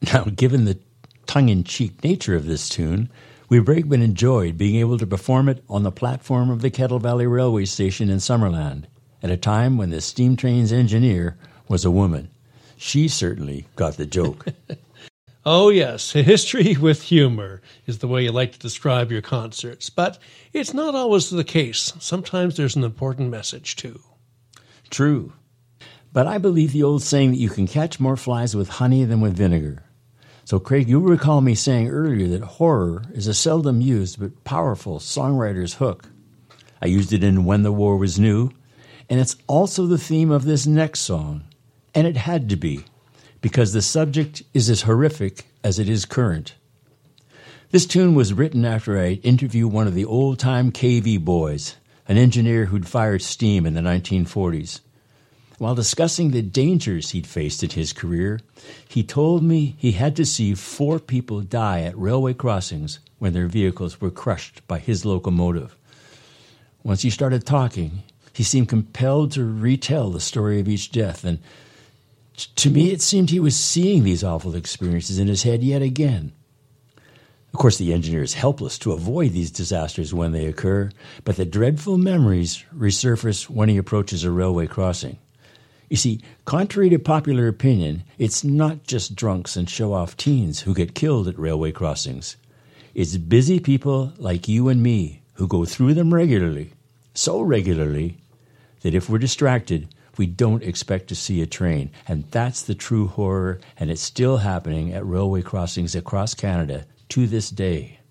Now, given the tongue-in-cheek nature of this tune, we brakemen enjoyed being able to perform it on the platform of the Kettle Valley Railway Station in Summerland, at a time when the steam train's engineer was a woman. She certainly got the joke. Oh, yes, history with humor is the way you like to describe your concerts. But it's not always the case. Sometimes there's an important message, too. True. But I believe the old saying that you can catch more flies with honey than with vinegar. So, Craig, you'll recall me saying earlier that horror is a seldom used but powerful songwriter's hook. I used it in When the War Was New, and it's also the theme of this next song. And it had to be, because the subject is as horrific as it is current. This tune was written after I interviewed one of the old-time KV boys, an engineer who'd fired steam in the 1940s. While discussing the dangers he'd faced in his career, he told me he had to see 4 people die at railway crossings when their vehicles were crushed by his locomotive. Once he started talking, he seemed compelled to retell the story of each death, and to me it seemed he was seeing these awful experiences in his head yet again. Of course, the engineer is helpless to avoid these disasters when they occur, but the dreadful memories resurface when he approaches a railway crossing. You see, contrary to popular opinion, it's not just drunks and show-off teens who get killed at railway crossings. It's busy people like you and me who go through them regularly, so regularly that if we're distracted, we don't expect to see a train. And that's the true horror, and it's still happening at railway crossings across Canada to this day.